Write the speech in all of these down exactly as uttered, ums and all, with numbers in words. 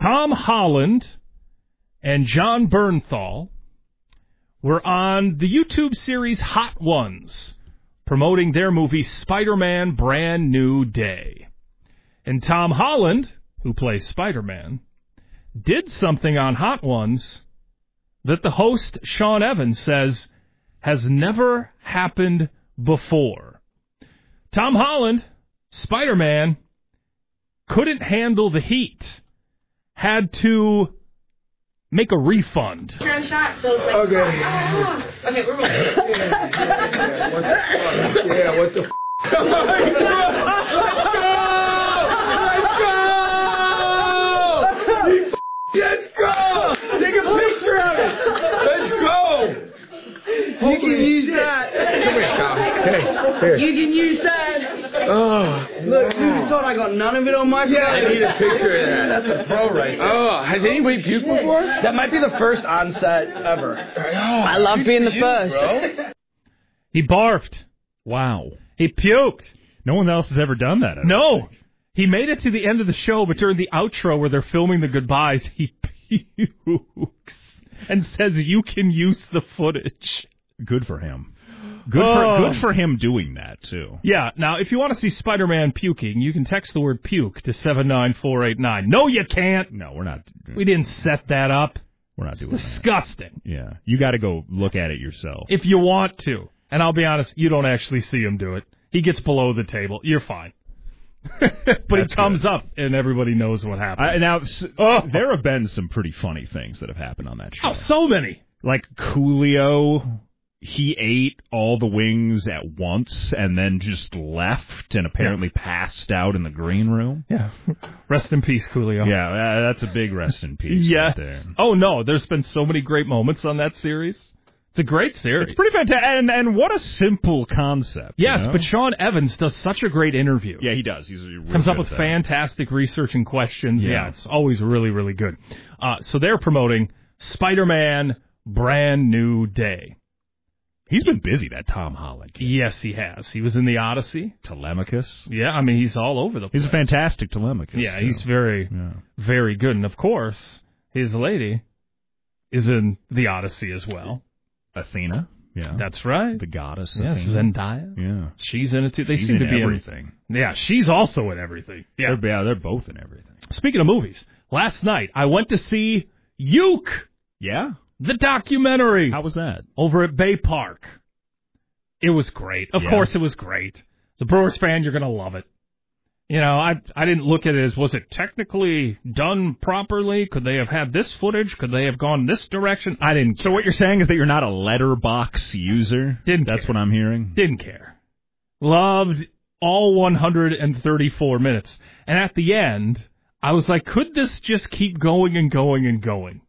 Tom Holland and John Bernthal were on the YouTube series Hot Ones, promoting their movie Spider-Man Brand New Day. And Tom Holland, who plays Spider-Man, did something on Hot Ones that the host, Sean Evans, says has never happened before. Tom Holland, Spider-Man, couldn't handle the heat, had to make a refund. You're a shot, so it's like, okay. Okay, we're rolling. Yeah, what the f? Yeah, what the f? Let's go! Let's go! Take a picture of it! Let's go! You can use that. Come here, Tom. Hey, here. You can use that. Oh, Look, you can tell I got none of it on my phone. yeah, I need a picture of that. That's a pro right there. Oh, has anybody puked before? That might be the first on set ever. Oh, I love being the you, first. Bro. He barfed. Wow. He puked. No one else has ever done that. I don't No. think. He made it to the end of the show, but during the outro where they're filming the goodbyes, he pukes and says you can use the footage. Good for him. Good Oh. for good for him doing that, too. Yeah, now, if you want to see Spider-Man puking, you can text the word puke to seven nine four eight nine. No, you can't. No, we're not. We didn't set that up. We're not doing that. Disgusting. Yeah. You got to go look at it yourself. If you want to. And I'll be honest, you don't actually see him do it. He gets below the table. You're fine. But he comes good. up, and everybody knows what happens. I, now, s- Oh. there have been some pretty funny things that have happened on that show. Oh, so many. Like Coolio, he ate all the wings at once and then just left and apparently passed out in the green room. Yeah. Rest in peace, Coolio. Yeah, uh, that's a big rest in peace Yes. right there. Oh, no, there's been so many great moments on that series. It's a great series. It's pretty fantastic, and, and what a simple concept. Yes, you know? but Sean Evans does such a great interview. Yeah, he does. He's real Comes up good with at that. fantastic research and questions. Yeah, Yeah. it's always really, really good. Uh, so they're promoting Spider-Man Brand New Day. He's been busy, that Tom Holland kid. Yes, he has. He was in the Odyssey. Telemachus. Yeah, I mean, he's all over the place. He's a fantastic Telemachus. Yeah, too. he's very, Yeah. very good. And, of course, his lady is in the Odyssey as well. Athena. Yeah. That's right. The goddess. Yes, Athena. Zendaya. Yeah. She's in it, too. They She's seem in to be everything. in Yeah, she's also in everything. Yeah. They're, yeah, they're both in everything. Speaking of movies, last night I went to see Uke, Yeah? the documentary, How was that? over at Bay Park. It was great. Of Yeah. course it was great. As a Brewers fan, you're going to love it. You know, I I didn't look at it as, was it technically done properly? Could they have had this footage? Could they have gone this direction? I didn't care. So what you're saying is that you're not a letterbox user? Didn't That's care. what I'm hearing? Didn't care. Loved all one hundred thirty-four minutes. And at the end, I was like, could this just keep going and going and going?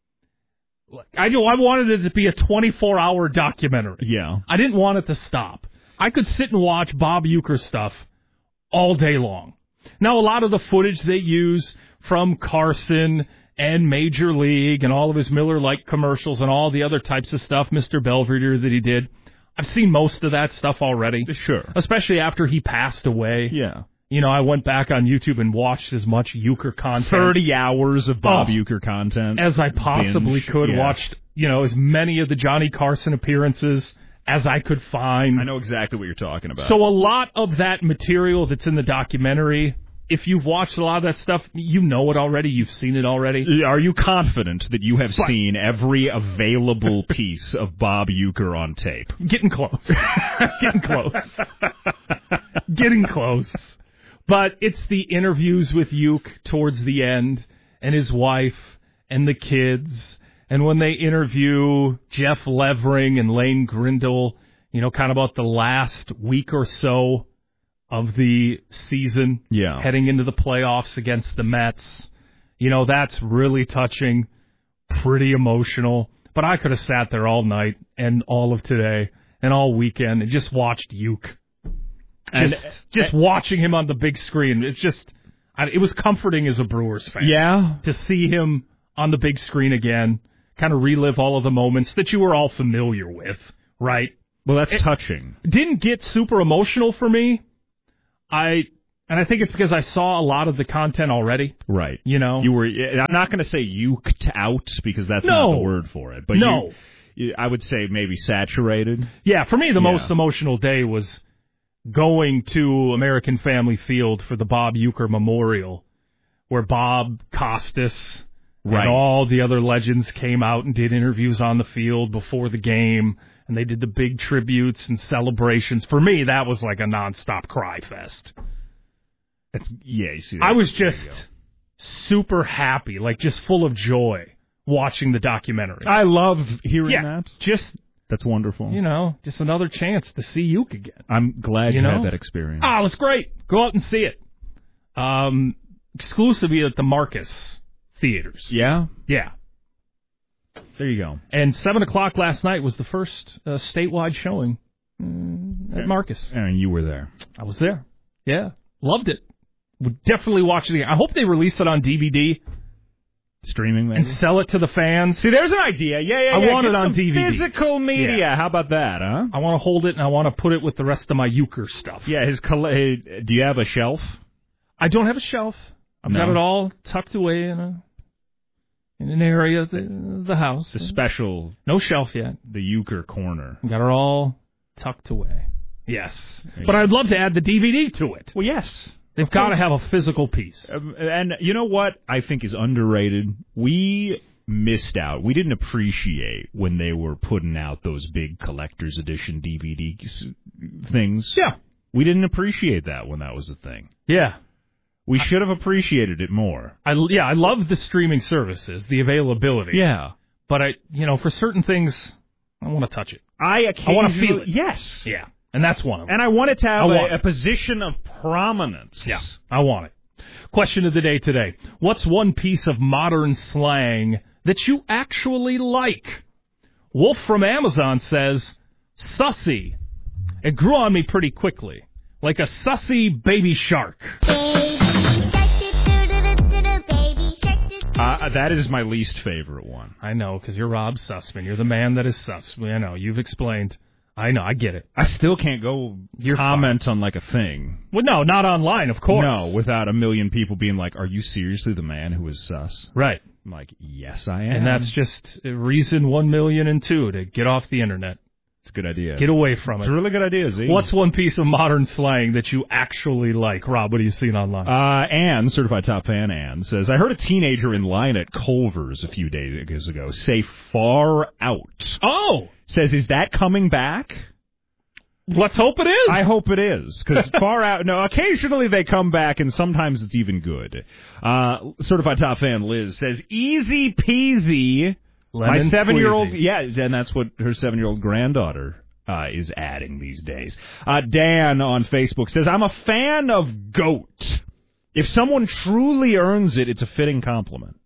I know I wanted it to be a twenty-four hour documentary. Yeah. I didn't want it to stop. I could sit and watch Bob Uecker stuff all day long. Now, a lot of the footage they use from Carson and Major League and all of his Miller Lite commercials and all the other types of stuff, Mister Belvedere that he did, I've seen most of that stuff already. Sure. Especially after he passed away. Yeah. You know, I went back on YouTube and watched as much Uecker content thirty hours of Bob Oh. Uecker content. as I possibly Binge, could. yeah. Watched, you know, as many of the Johnny Carson appearances as I could find. I know exactly what you're talking about. So a lot of that material that's in the documentary, if you've watched a lot of that stuff, you know it already. You've seen it already. Are you confident that you have But- seen every available piece of Bob Uecker on tape? Getting close. Getting close. Getting close. But it's the interviews with Uke towards the end and his wife and the kids. And when they interview Jeff Levering and Lane Grindle, you know, kind of about the last week or so of the season, Yeah. heading into the playoffs against the Mets, you know, that's really touching, pretty emotional. But I could have sat there all night and all of today and all weekend and just watched Uke. And- Just, just watching him on the big screen. It's just, I, it was comforting as a Brewers fan. Yeah. To see him on the big screen again, kind of relive all of the moments that you were all familiar with, right? Well, that's It- touching. Didn't get super emotional for me. I And I think it's because I saw a lot of the content already. Right. You know? You were. I'm not going to say uked out because that's no. not the word for it. But no. You, I would say maybe saturated. Yeah, for me, the yeah. most emotional day was going to American Family Field for the Bob Uecker Memorial, where Bob Costas right. and all the other legends came out and did interviews on the field before the game, and they did the big tributes and celebrations. For me, that was like a nonstop cry fest. It's, yeah, you see that. I was just super happy, like just full of joy watching the documentary. I love hearing yeah, that. Just That's wonderful. You know, just another chance to see Uke again. I'm glad you, you know? had that experience. Oh, it was great. Go out and see it. Um, exclusively at the Marcus Theaters. Yeah? Yeah. There you go. And seven o'clock last night was the first uh, statewide showing uh, at Marcus. And you were there. I was there. Yeah. Loved it. Would definitely watch it again. I hope they release it on D V D. Streaming, maybe? And sell it to the fans. See, there's an idea. Yeah, yeah, I yeah. want Get it on D V D. Physical media. Yeah. How about that, huh? I want to hold it, and I want to put it with the rest of my Euchre stuff. Yeah, his. Coll- do you have a shelf? I don't have a shelf. I've no. got it all tucked away in a in an area of the, the house. The special. No shelf yet. The Euchre corner. I've got it all tucked away. Yes. But I'd love to add the D V D to it. Well, yes. They've got to have a physical piece. Um, and you know what I think is underrated? We missed out. We didn't appreciate when they were putting out those big collector's edition D V D things. Yeah. We didn't appreciate that when that was a thing. Yeah. We should have appreciated it more. I, yeah, I love the streaming services, the availability. Yeah. But, I, you know, for certain things, I want to touch it. I occasionally... I want to feel it. Yes. Yeah. And that's one of them. And I want it to have a, a position of prominence. Yeah, I want it. Question of the day today. What's one piece of modern slang that you actually like? Wolf from Amazon says, sussy. It grew on me pretty quickly. Like a sussy baby shark. Uh, that is my least favorite one. I know, because you're Rob Sussman. You're the man that is sus. I know, you've explained. I know, I get it. I still can't go You're comment fine. on like a thing. Well, no, not online, of course. No, without a million people being like, are you seriously the man who is sus? Right. I'm like, yes, I am. And that's just reason one million and two to get off the internet. It's a good idea. Get away from it. It's a really good idea, Z. What's one piece of modern slang that you actually like? Rob, what are you seeing online? Uh, Ann, certified top fan Ann, says, I heard a teenager in line at Culver's a few days ago say far out. Oh! Says, is that coming back? Let's hope it is. I hope it is, because far out. No, occasionally they come back, and sometimes it's even good. Uh, certified top fan Liz says, "Easy peasy." Lemon My seven-year-old, tweezy. yeah, and that's what her seven-year-old granddaughter uh, is adding these days. Uh, Dan on Facebook says, "I'm a fan of goat. If someone truly earns it, it's a fitting compliment."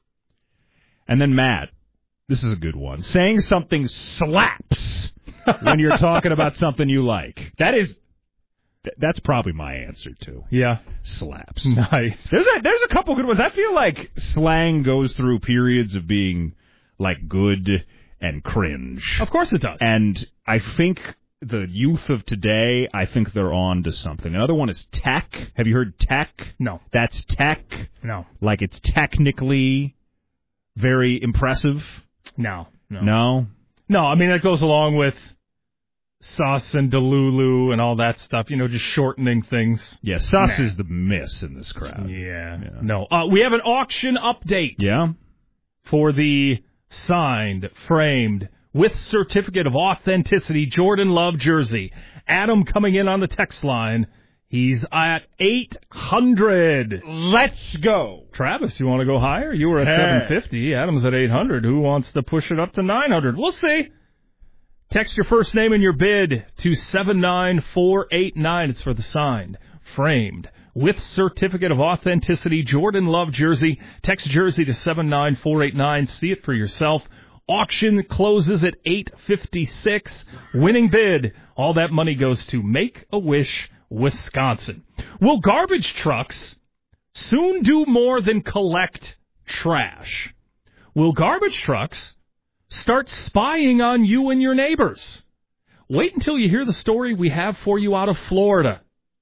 And then Matt, this is a good one, saying something slaps. When you're talking about something you like. That is, that's probably my answer, too. Yeah. Slaps. Nice. There's a, there's a couple good ones. I feel like slang goes through periods of being, like, good and cringe. Of course it does. And I think the youth of today, I think they're on to something. Another one is tech. Have you heard tech? No. That's tech. No. Like, it's technically very impressive. No. No. No? No, I mean, that goes along with sus and delulu and all that stuff, you know, just shortening things. Yeah, sus nah. is the miss in this crowd. Yeah. yeah. No. Uh, we have an auction update. Yeah? For the signed, framed, with certificate of authenticity Jordan Love jersey. Adam coming in on the text line. He's at eight hundred. Let's go. Travis, you want to go higher? You were at hey. seven fifty. Adam's at eight hundred. Who wants to push it up to nine hundred? We'll see. Text your first name and your bid to seven nine four eight nine. It's for the signed, framed, with certificate of authenticity Jordan Love jersey. Text jersey to seven nine four eight nine. See it for yourself. Auction closes at eight fifty-six. Winning bid. All that money goes to Make-A-Wish Wisconsin. Will garbage trucks soon do more than collect trash? Will garbage trucks start spying on you and your neighbors? Wait until you hear the story we have for you out of Florida.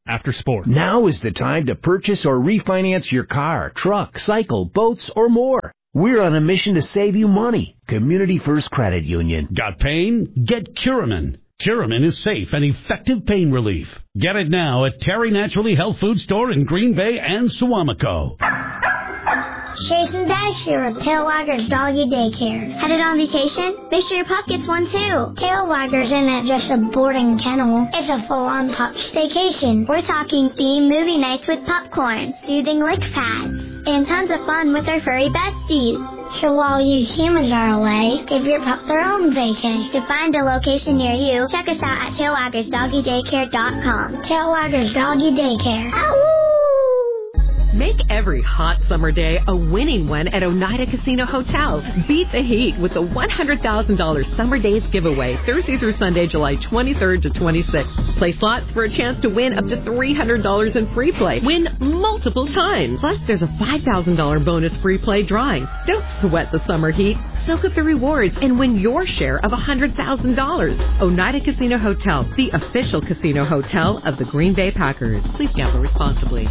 after sports. Now is the time to purchase or refinance your car, truck, cycle, boats, or more. We're on a mission to save you money. Community First Credit Union. Got pain? Get Curamin. Curamin is safe and effective pain relief. Get it now at Terry Naturally Health Food Store in Green Bay and Suamico. Chase and Dash here at Tail Waggers Doggy Daycare. Headed on vacation? Make sure your pup gets one too. Tail Waggers isn't just a boarding kennel. It's a full-on pup staycation. We're talking themed movie nights with popcorn, soothing lick pads, and tons of fun with our furry besties. So while you humans are away, give your pup their own vacay. To find a location near you, check us out at tail waggers doggy daycare dot com. Tail Waggers Doggy Daycare. Ow! Make every hot summer day a winning one at Oneida Casino Hotel. Beat the heat with the one hundred thousand dollars Summer Days giveaway, Thursday through Sunday, July twenty-third to twenty-sixth. Play slots for a chance to win up to three hundred dollars in free play. Win multiple times. Plus, there's a five thousand dollars bonus free play drawing. Don't sweat the summer heat. Soak up the rewards and win your share of one hundred thousand dollars. Oneida Casino Hotel, the official casino hotel of the Green Bay Packers. Please gamble responsibly.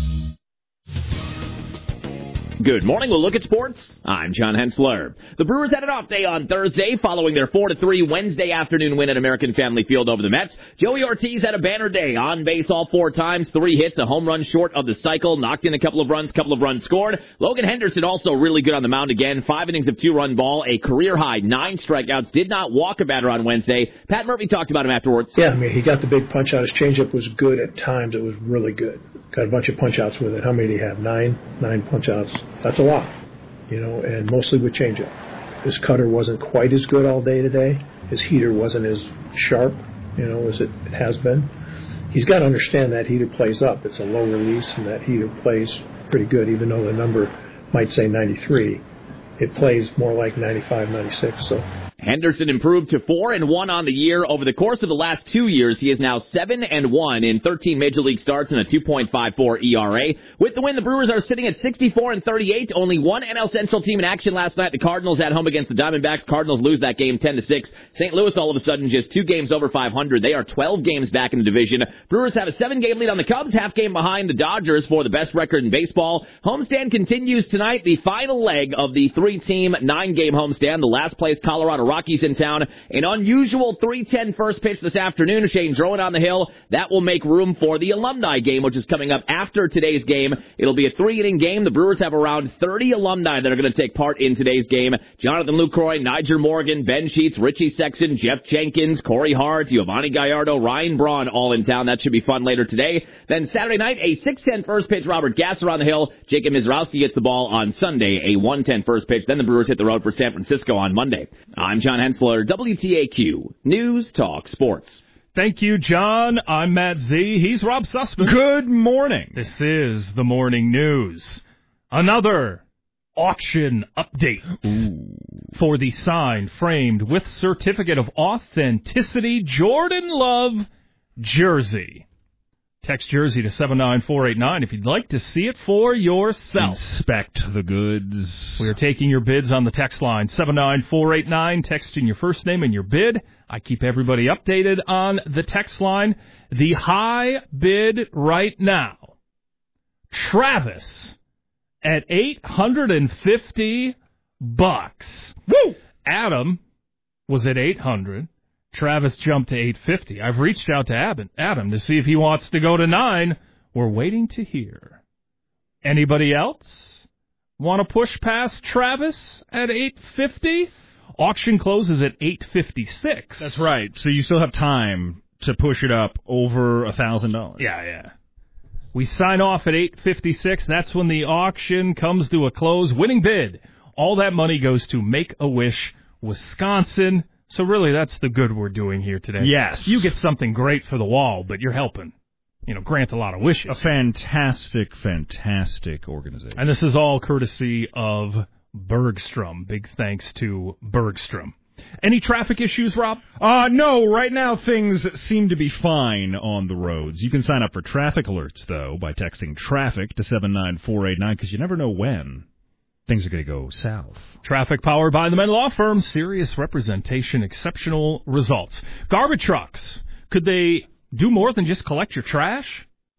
Good morning. We'll look at sports. I'm John Hensler. The Brewers had an off day on Thursday following their four to three Wednesday afternoon win at American Family Field over the Mets. Joey Ortiz had a banner day, on base all four times, three hits, a home run short of the cycle, knocked in a couple of runs, couple of runs scored. Logan Henderson also really good on the mound again, five innings of two-run ball, a career-high nine strikeouts, did not walk a batter on Wednesday. Pat Murphy talked about him afterwards. Yeah, I mean, he got the big punch-out. His changeup was good at times. It was really good. Got a bunch of punch-outs with it. How many did he have? Nine? Nine punch-outs. That's a lot. You know, and mostly with changeup. His cutter wasn't quite as good all day today. His heater wasn't as sharp, you know, as it, it has been. He's got to understand that heater plays up. It's a low release, and that heater plays pretty good, even though the number might say ninety-three. It plays more like ninety-five, ninety-six, so... Henderson improved to four and one on the year. Over the course of the last two years, he is now seven and one in thirteen major league starts and a two point five four E R A. With the win, the Brewers are sitting at sixty-four and thirty-eight. Only one N L Central team in action last night. The Cardinals at home against the Diamondbacks. Cardinals lose that game ten to six. Saint Louis all of a sudden just two games over five hundred. They are twelve games back in the division. Brewers have a seven game lead on the Cubs, half game behind the Dodgers for the best record in baseball. Homestand continues tonight, the final leg of the three team nine game homestand. The last place Colorado Rockies in town. An unusual three ten first pitch this afternoon. Shane Drowan on the hill. That will make room for the alumni game, which is coming up after today's game. It'll be a three-inning game. The Brewers have around thirty alumni that are going to take part in today's game. Jonathan Lucroy, Niger Morgan, Ben Sheets, Richie Sexton, Jeff Jenkins, Corey Hart, Giovanni Gallardo, Ryan Braun all in town. That should be fun later today. Then Saturday night, a six ten first pitch. Robert Gasser on the hill. Jacob Mizrowski gets the ball on Sunday, a one ten first pitch. Then the Brewers hit the road for San Francisco on Monday. I'm John Hensler. W T A Q News Talk Sports. Thank you, John. I'm Matt Z. He's Rob Sussman. Good morning. This is the Morning News. Another auction update Ooh. for the signed, framed, with certificate of authenticity Jordan Love jersey. Text jersey to seven nine four eight nine if you'd like to see it for yourself. Inspect the goods. We are taking your bids on the text line, seven nine four eight nine. Text in your first name and your bid. I keep everybody updated on the text line. The high bid right now, Travis at eight hundred fifty bucks. Woo! Adam was at eight hundred. Travis jumped to eight fifty. I've reached out to Adam to see if he wants to go to nine. We're waiting to hear. Anybody else want to push past Travis at eight fifty? Auction closes at eight fifty-six. That's right. So you still have time to push it up over one thousand dollars. Yeah, yeah. We sign off at eight fifty-six. That's when the auction comes to a close. Winning bid. All that money goes to Make-A-Wish, Wisconsin. So really, that's the good we're doing here today. Yes. You get something great for the wall, but you're helping, you know, grant a lot of wishes. A fantastic, fantastic organization. And this is all courtesy of Bergstrom. Big thanks to Bergstrom. Any traffic issues, Rob? Uh, no, right now things seem to be fine on the roads. You can sign up for traffic alerts, though, by texting traffic to seven nine four eight nine, because you never know when things are going to go south. Traffic powered by the Men Law Firm. Serious representation, exceptional results. Garbage trucks. Could they do more than just collect your trash?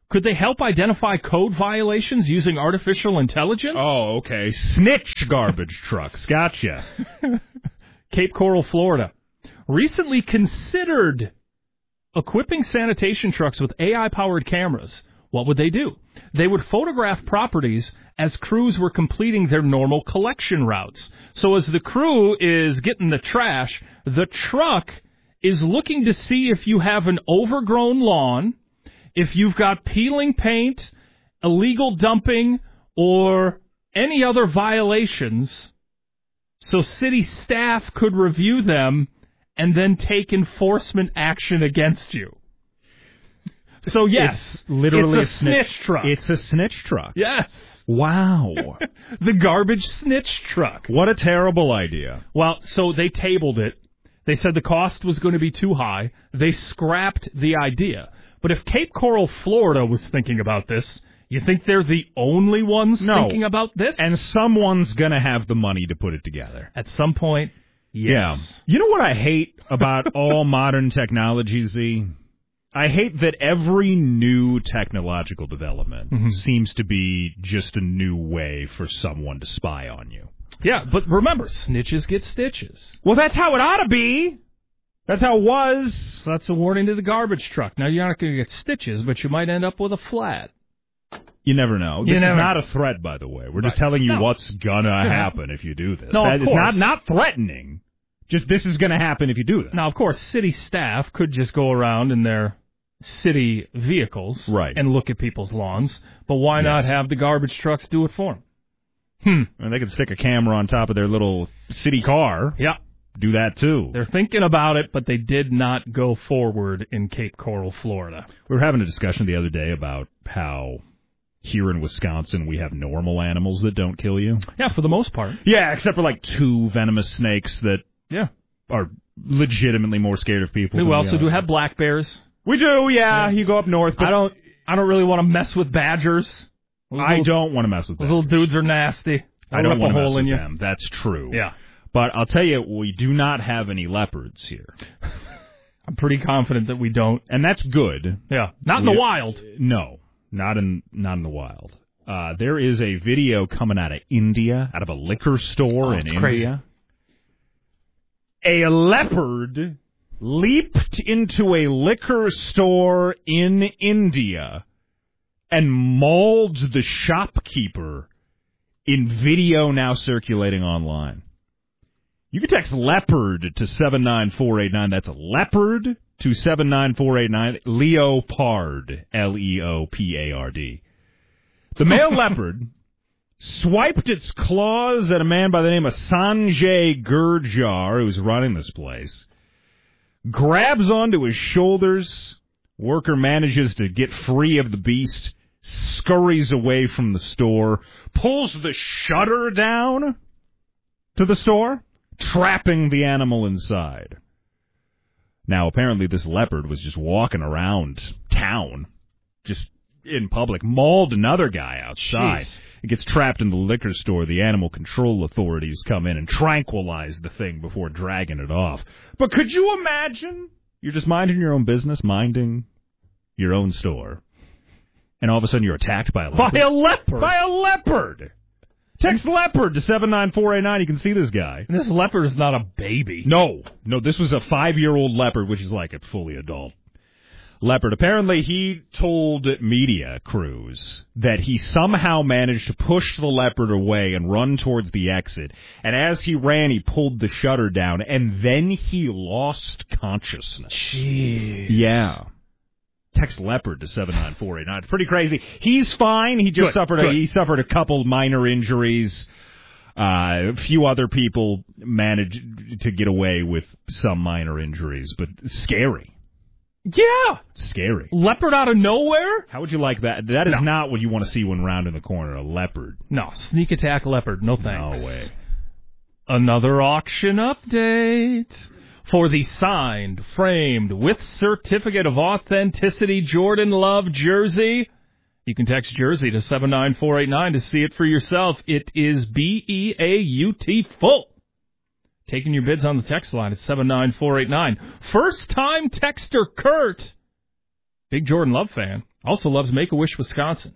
Could they help identify code violations using artificial intelligence? Oh, okay. Snitch garbage trucks. Gotcha. Cape Coral, Florida, recently considered equipping sanitation trucks with A I-powered cameras. What would they do? They would photograph properties as crews were completing their normal collection routes. So as the crew is getting the trash, the truck is looking to see if you have an overgrown lawn, if you've got peeling paint, illegal dumping, or any other violations, so city staff could review them and then take enforcement action against you. So, yes, it's literally it's a, a snitch, snitch truck. It's a snitch truck. Yes. Wow. The garbage snitch truck. What a terrible idea. Well, so they tabled it. They said the cost was going to be too high. They scrapped the idea. But if Cape Coral, Florida was thinking about this, you think they're the only ones no. thinking about this? And someone's going to have the money to put it together. At some point, yes. Yeah. You know what I hate about all modern technology, Z? I hate that every new technological development mm-hmm. seems to be just a new way for someone to spy on you. Yeah, but remember, snitches get stitches. Well, that's how it ought to be. That's how it was. So that's a warning to the garbage truck. Now, you're not going to get stitches, but you might end up with a flat. You never know. This you is never not know. a threat, by the way. We're right. just telling you no. what's going to happen if you do this. No, that, of course. Not, not threatening. Just this is going to happen if you do this. Now, of course, city staff could just go around in their city vehicles right. and look at people's lawns, but why yes. not have the garbage trucks do it for them? Hmm. And they could stick a camera on top of their little city car. Yeah. Do that, too. They're thinking about it, but they did not go forward in Cape Coral, Florida. We were having a discussion the other day about how here in Wisconsin we have normal animals that don't kill you. Yeah, for the most part. Yeah, except for like two venomous snakes that yeah are legitimately more scared of people. We also do have black bears. We do, yeah. yeah. You go up north. But I don't I don't really want to mess with badgers. Those I little, don't want to mess with those badgers. Little dudes are nasty. I don't want to mess in with you. them. That's true. Yeah. But I'll tell you, we do not have any leopards here. I'm pretty confident that we don't. And that's good. Yeah. Not we, in the wild. No. Not in not in the wild. Uh, there is a video coming out of India, out of a liquor store oh, in India. Crazy. A leopard leaped into a liquor store in India and mauled the shopkeeper in video now circulating online. You can text leopard to seven nine four eight nine. That's a leopard to seven nine four eight nine. Leopard, L E O P A R D. The male leopard swiped its claws at a man by the name of Sanjay Gurjar, who's running this place, grabs onto his shoulders. Worker manages to get free of the beast, scurries away from the store, pulls the shutter down to the store, trapping the animal inside. Now, apparently this leopard was just walking around town, just in public, mauled another guy outside. Jeez. It gets trapped in the liquor store. The animal control authorities come in and tranquilize the thing before dragging it off. But could you imagine? You're just minding your own business, minding your own store, and all of a sudden you're attacked by a leopard. By a leopard? By a leopard! Text leopard to seven nine four eight nine. You can see this guy. And this leopard is not a baby. No. No, this was a five-year-old leopard, which is like a fully adult leopard. Apparently, he told media crews that he somehow managed to push the leopard away and run towards the exit. And as he ran, he pulled the shutter down, and then he lost consciousness. Jeez. Yeah. Text leopard to seven nine four eight nine. It's pretty crazy. He's fine. He just good, suffered good. a, he suffered a couple minor injuries. Uh, a few other people managed to get away with some minor injuries, but scary. Yeah. Scary. Leopard out of nowhere? How would you like that? That is no. not what you want to see when round in the corner, a leopard. No, sneak attack leopard. No thanks. No way. Another auction update. For the signed, framed, with certificate of authenticity Jordan Love jersey, you can text jersey to seven nine four eight nine to see it for yourself. It is B E A U T full. Taking your bids on the text line at seven nine four eight nine. First-time texter Kurt, big Jordan Love fan, Also loves Make-A-Wish Wisconsin.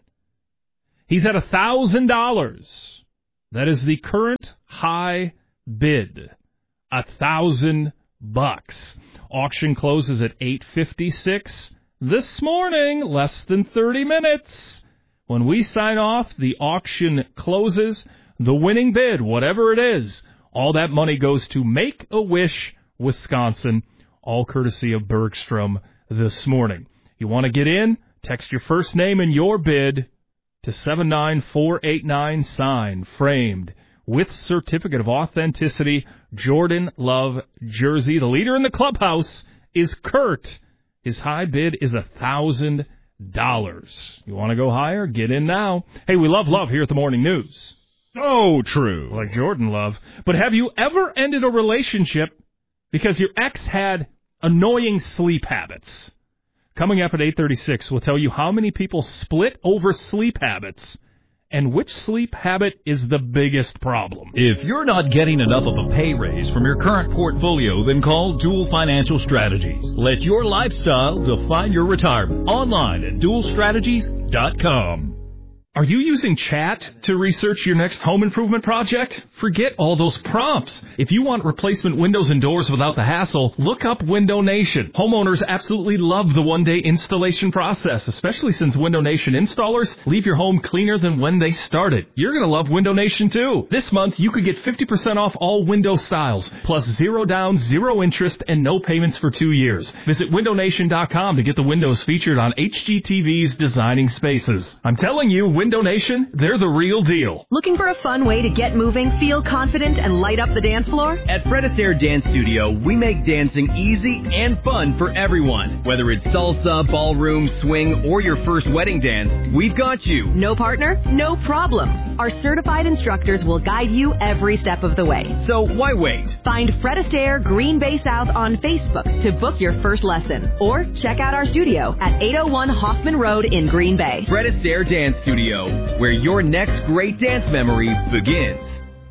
He's at one thousand dollars. That is the current high bid. A thousand bucks. Auction closes at eight fifty-six this morning, less than thirty minutes. When we sign off, the auction closes. The winning bid, whatever it is, all that money goes to Make-A-Wish Wisconsin, all courtesy of Bergstrom this morning. You want to get in? Text your first name and your bid to seven nine four eight nine, signed, framed, with certificate of authenticity, Jordan Love jersey. The leader in the clubhouse is Kurt. His high bid is one thousand dollars. You want to go higher? Get in now. Hey, we love love here at the Morning News. So true. Like Jordan Love. But have you ever ended a relationship because your ex had annoying sleep habits? Coming up at eight thirty-six, we'll tell you how many people split over sleep habits and which sleep habit is the biggest problem. If you're not getting enough of a pay raise from your current portfolio, then call Dual Financial Strategies. Let your lifestyle define your retirement. Online at dual strategies dot com. Are you using chat to research your next home improvement project? Forget all those prompts. If you want replacement windows and doors without the hassle, look up Window Nation. Homeowners absolutely love the one-day installation process, especially since Window Nation installers leave your home cleaner than when they started. You're going to love Window Nation too. This month, you could get fifty percent off all window styles, plus zero down, zero interest, and no payments for two years. Visit window nation dot com to get the windows featured on H G T V's Designing Spaces. I'm telling you, Window Nation, they're the real deal. Looking for a fun way to get moving, feel confident, and light up the dance floor? At Fred Astaire Dance Studio, we make dancing easy and fun for everyone. Whether it's salsa, ballroom, swing, or your first wedding dance, we've got you. No partner? No problem. Our certified instructors will guide you every step of the way. So why wait? Find Fred Astaire Green Bay South on Facebook to book your first lesson. Or check out our studio at eight oh one Hoffman Road in Green Bay. Fred Astaire Dance Studio, where your next great dance memory begins.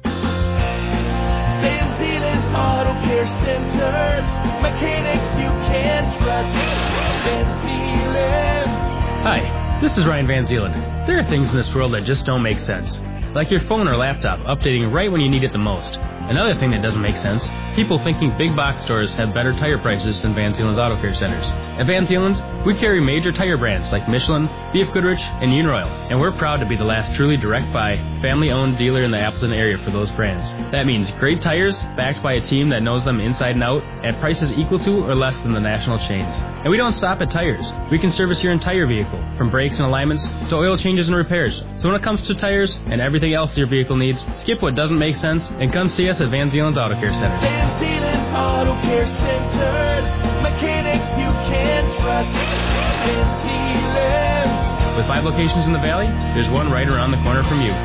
Van Zeeland's Auto Care Centers, mechanics you can trust. Van Zeeland's. Hi, this is Ryan Van Zeeland. There are things in this world that just don't make sense. Like your phone or laptop updating right when you need it the most. Another thing that doesn't make sense, people thinking big box stores have better tire prices than Van Zeeland's Auto Care Centers. At Van Zeeland's, we carry major tire brands like Michelin, B F Goodrich, and Uniroyal, and we're proud to be the last truly direct-buy, family-owned dealer in the Appleton area for those brands. That means great tires, backed by a team that knows them inside and out, at prices equal to or less than the national chains. And we don't stop at tires. We can service your entire vehicle, from brakes and alignments to oil changes and repairs. So when it comes to tires and everything else your vehicle needs, skip what doesn't make sense and come see us at Van Zeeland's Auto Care Centers. Van Zeeland's Auto Care Centers, mechanics you can trust. Van Zeeland's. With five locations in the valley, there's one right around the corner from you.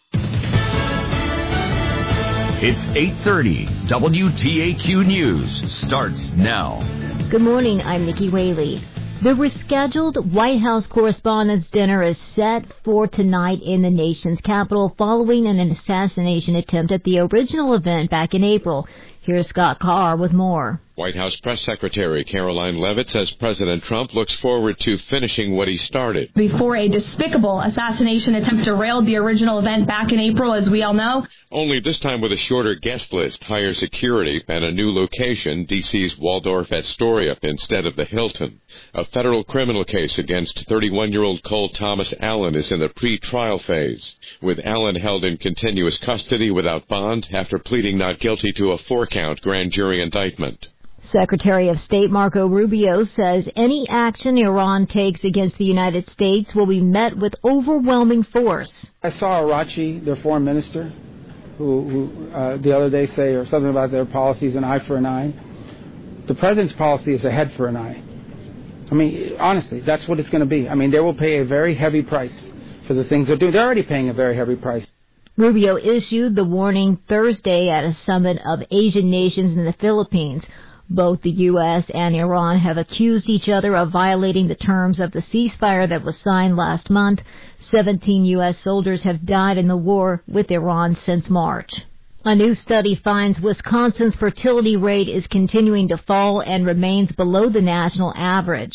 It's eight thirty. W T A Q News starts now. Good morning. I'm Nikki Whaley. The rescheduled White House Correspondents' Dinner is set for tonight in the nation's capital following an assassination attempt at the original event back in April. Here's Scott Carr with more. White House Press Secretary Caroline Leavitt says President Trump looks forward to finishing what he started. Before a despicable assassination attempt derailed the original event back in April, as we all know. Only this time with a shorter guest list, higher security, and a new location, D C's Waldorf Astoria instead of the Hilton. A federal criminal case against thirty-one-year-old Cole Thomas Allen is in the pre-trial phase, with Allen held in continuous custody without bond after pleading not guilty to a four-count grand jury indictment. Secretary of State Marco Rubio says any action Iran takes against the United States will be met with overwhelming force. I saw Arachi, their foreign minister, who, who uh, the other day say or something about their policy is an eye for an eye. The president's policy is a head for an eye. I mean, honestly, that's what it's going to be. I mean, they will pay a very heavy price for the things they're doing. They're already paying a very heavy price. Rubio issued the warning Thursday at a summit of Asian nations in the Philippines. Both the U S and Iran have accused each other of violating the terms of the ceasefire that was signed last month. Seventeen U S soldiers have died in the war with Iran since March. A new study finds Wisconsin's fertility rate is continuing to fall and remains below the national average.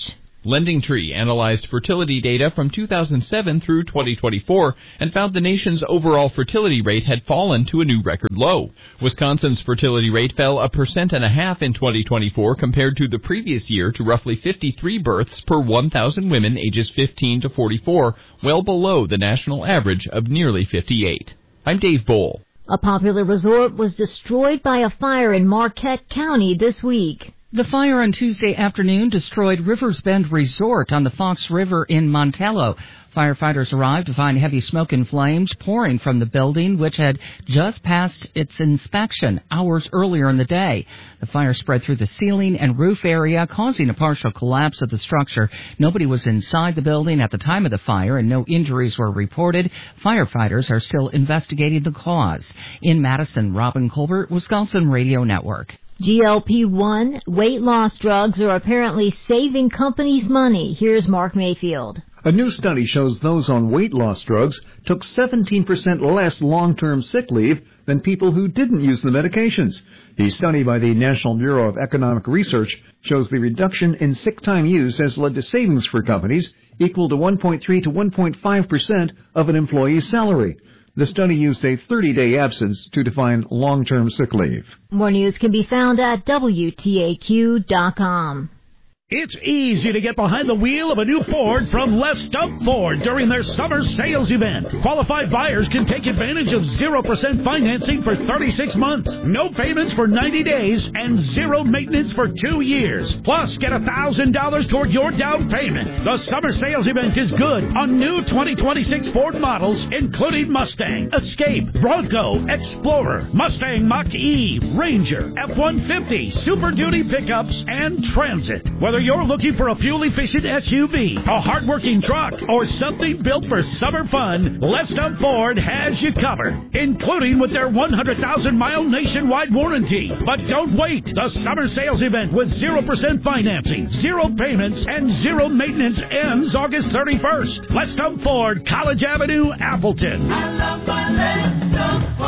LendingTree analyzed fertility data from two thousand seven through twenty twenty-four and found the nation's overall fertility rate had fallen to a new record low. Wisconsin's fertility rate fell a percent and a half in twenty twenty-four compared to the previous year to roughly fifty-three births per one thousand women ages fifteen to forty-four, well below the national average of nearly fifty-eight. I'm Dave Bohl. A popular resort was destroyed by a fire in Marquette County this week. The fire on Tuesday afternoon destroyed Rivers Bend Resort on the Fox River in Montello. Firefighters arrived to find heavy smoke and flames pouring from the building, which had just passed its inspection hours earlier in the day. The fire spread through the ceiling and roof area, causing a partial collapse of the structure. Nobody was inside the building at the time of the fire, and no injuries were reported. Firefighters are still investigating the cause. In Madison, Robin Colbert, Wisconsin Radio Network. G L P one weight loss drugs are apparently saving companies money. Here's Mark Mayfield. A new study shows those on weight loss drugs took seventeen percent less long-term sick leave than people who didn't use the medications. The study by the National Bureau of Economic Research shows the reduction in sick time use has led to savings for companies equal to one point three to one point five percent of an employee's salary. The study used a thirty-day absence to define long-term sick leave. More news can be found at W T A Q dot com. It's easy to get behind the wheel of a new Ford from Les Stump Ford during their summer sales event. Qualified buyers can take advantage of zero percent financing for thirty-six months, no payments for ninety days, and zero maintenance for two years. Plus, get one thousand dollars toward your down payment. The summer sales event is good on new twenty twenty-six Ford models, including Mustang, Escape, Bronco, Explorer, Mustang Mach-E, Ranger, F one fifty, Super Duty pickups, and Transit. Whether you're looking for a fuel-efficient S U V, a hard-working truck, or something built for summer fun, Les Stump Ford has you covered, including with their one hundred thousand mile nationwide warranty. But don't wait. The summer sales event with zero percent financing, zero payments, and zero maintenance ends August thirty-first. Les Stump Ford, College Avenue, Appleton. I love my Les Stump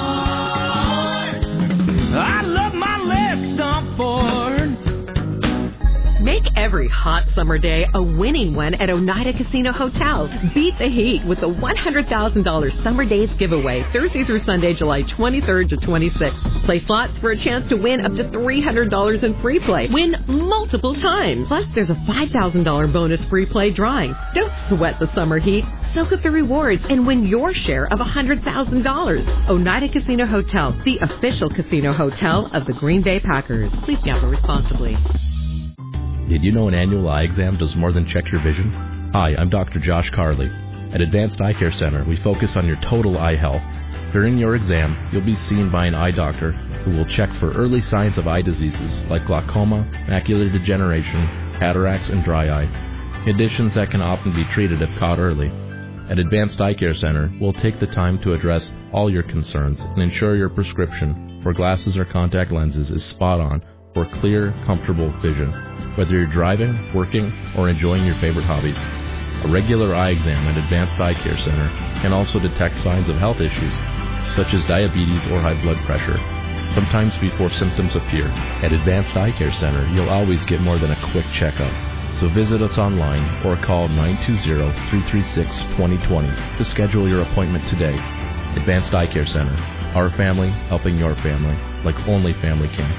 Ford. I love my Les Stump Ford. Make every hot summer day a winning one at Oneida Casino Hotel. Beat the heat with the one hundred thousand dollars Summer Days giveaway Thursday through Sunday, July twenty-third to twenty-sixth. Play slots for a chance to win up to three hundred dollars in free play. Win multiple times. Plus, there's a five thousand dollars bonus free play drawing. Don't sweat the summer heat. Soak up the rewards and win your share of one hundred thousand dollars. Oneida Casino Hotel, the official casino hotel of the Green Bay Packers. Please gamble responsibly. Did you know an annual eye exam does more than check your vision? Hi, I'm Doctor Josh Carley. At Advanced Eye Care Center, we focus on your total eye health. During your exam, you'll be seen by an eye doctor who will check for early signs of eye diseases like glaucoma, macular degeneration, cataracts, and dry eye, conditions that can often be treated if caught early. At Advanced Eye Care Center, we'll take the time to address all your concerns and ensure your prescription for glasses or contact lenses is spot on for clear, comfortable vision, whether you're driving, working, or enjoying your favorite hobbies. A regular eye exam at Advanced Eye Care Center can also detect signs of health issues, such as diabetes or high blood pressure, sometimes before symptoms appear. At Advanced Eye Care Center, you'll always get more than a quick checkup. So visit us online or call nine two zero, three three six, two zero two zero to schedule your appointment today. Advanced Eye Care Center. Our family helping your family like only family can.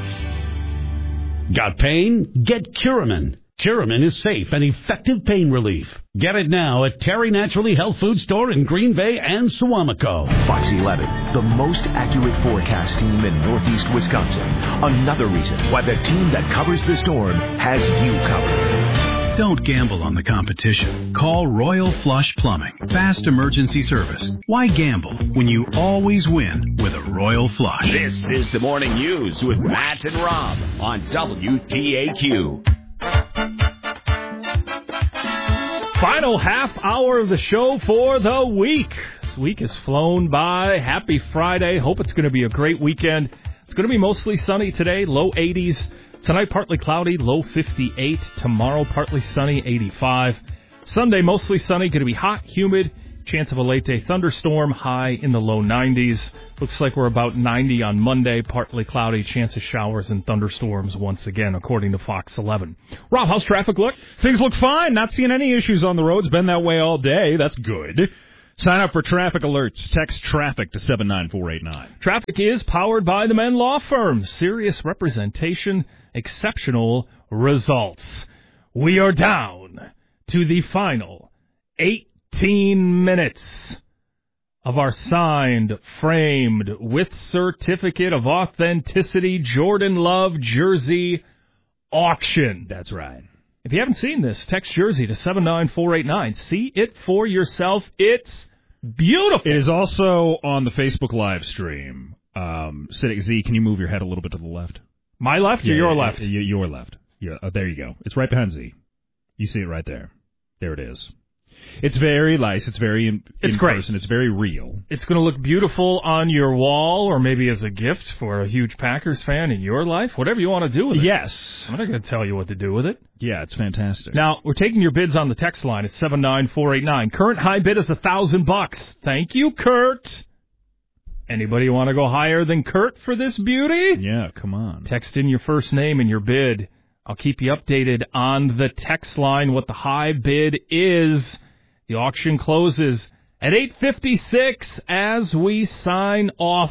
Got pain? Get Curamin. Curamin is safe and effective pain relief. Get it now at Terry Naturally Health Food Store in Green Bay and Suamico. Fox eleven, the most accurate forecast team in Northeast Wisconsin. Another reason why the team that covers the storm has you covered. Don't gamble on the competition. Call Royal Flush Plumbing. Fast emergency service. Why gamble when you always win with a Royal Flush? This is the Morning News with Matt and Rob on W T A Q. Final half hour of the show for the week. This week has flown by. Happy Friday. Hope it's going to be a great weekend. It's going to be mostly sunny today, low eighties. Tonight, partly cloudy, low fifty-eight. Tomorrow, partly sunny, eighty-five. Sunday, mostly sunny, going to be hot, humid, Chance of a late-day thunderstorm, high in the low nineties. Looks like we're about ninety on Monday, partly cloudy, chance of showers and thunderstorms once again, according to Fox eleven. Rob, how's traffic look? Things look fine. Not seeing any issues on the roads. Been that way all day. That's good. Sign up for traffic alerts. Text traffic to seven nine four eight nine. Traffic is powered by the Men Law Firm. Serious representation, exceptional results. We are down to the final eighteen minutes of our signed, framed, with certificate of authenticity Jordan Love jersey auction. That's right. If you haven't seen this, text jersey to seven nine four eight nine. See it for yourself. It's beautiful. It is also on the Facebook live stream. Um, sitting, Z, can you move your head a little bit to the left? My left yeah, or your yeah, left? Yeah, your left. Yeah, oh, there you go. It's right behind Z. You see it right there. There it is. It's very nice. It's very in, it's in great. person. It's very real. It's going to look beautiful on your wall or maybe as a gift for a huge Packers fan in your life. Whatever you want to do with it. Yes. I'm not going to tell you what to do with it. Yeah, it's fantastic. Now, we're taking your bids on the text line at seven nine four eight nine. Current high bid is one thousand bucks. Thank you, Kurt. Anybody want to go higher than Kurt for this beauty? Yeah, come on. Text in your first name and your bid. I'll keep you updated on the text line what the high bid is. The auction closes at eight fifty-six as we sign off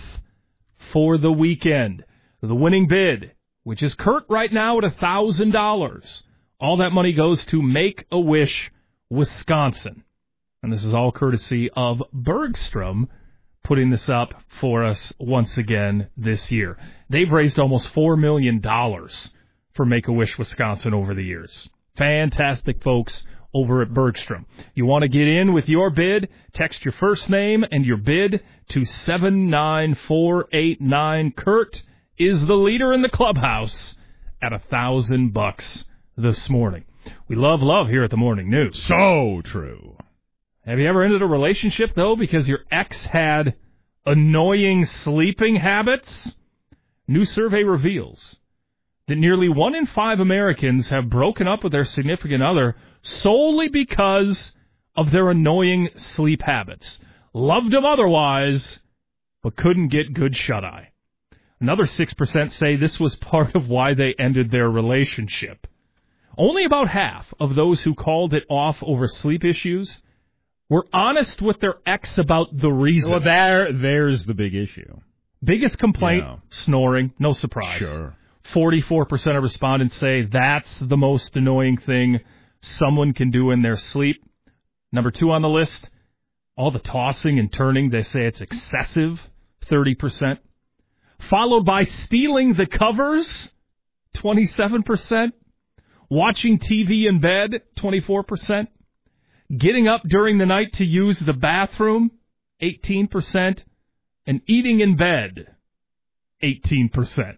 for the weekend. The winning bid, which is Kurt right now at one thousand dollars. All that money goes to Make-A-Wish, Wisconsin. And this is all courtesy of Bergstrom putting this up for us once again this year. They've raised almost four million dollars for Make-A-Wish, Wisconsin over the years. Fantastic folks over at Bergstrom. You want to get in with your bid? Text your first name and your bid to seven nine four eight nine. Kurt is the leader in the clubhouse at a thousand bucks this morning. We love love here at the Morning News. So true. Have you ever ended a relationship, though, because your ex had annoying sleeping habits? New survey reveals that nearly one in five Americans have broken up with their significant other solely because of their annoying sleep habits. Loved them otherwise, but couldn't get good shut-eye. Another six percent say this was part of why they ended their relationship. Only about half of those who called it off over sleep issues were honest with their ex about the reason. Well, there, there's the big issue. Biggest complaint, yeah. Snoring. No surprise. Sure. forty-four percent of respondents say that's the most annoying thing someone can do in their sleep. Number two on the list, all the tossing and turning. They say it's excessive, thirty percent. Followed by stealing the covers, twenty-seven percent. Watching T V in bed, twenty-four percent. Getting up during the night to use the bathroom, eighteen percent. And eating in bed, eighteen percent.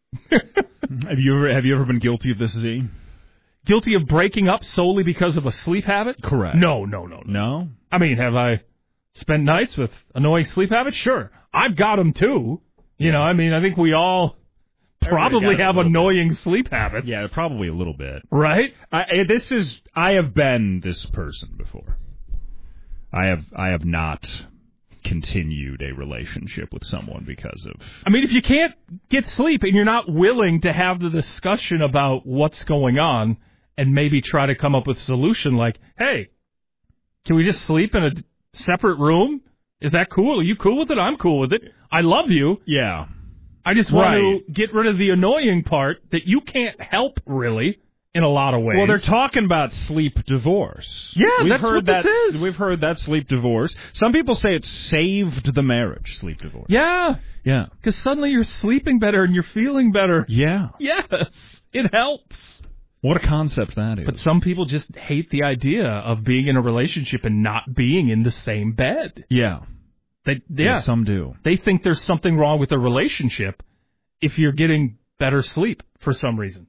have you ever have you ever been guilty of this, Z? Guilty of breaking up solely because of a sleep habit? Correct. No, no, no, no. No? I mean, have I spent nights with annoying sleep habits? Sure. I've got them too. You yeah. know, I mean, I think we all probably have annoying bit. sleep habits. Yeah, probably a little bit. Right? I, this is I have been this person before. I have I have not continued a relationship with someone because of... I mean, if you can't get sleep and you're not willing to have the discussion about what's going on and maybe try to come up with a solution like, hey, can we just sleep in a separate room? Is that cool? Are you cool with it? I'm cool with it. I love you. Yeah. I just want right. to get rid of the annoying part that you can't help, really, in a lot of ways. Well, they're talking about sleep divorce. Yeah, we've that's heard what that, this is. We've heard that sleep divorce. Some people say it saved the marriage, sleep divorce. Yeah. Yeah. Because suddenly you're sleeping better and you're feeling better. Yeah. Yes. It helps. What a concept that is. But some people just hate the idea of being in a relationship and not being in the same bed. Yeah. They, yeah. yeah some do. They think there's something wrong with the relationship if you're getting better sleep for some reason.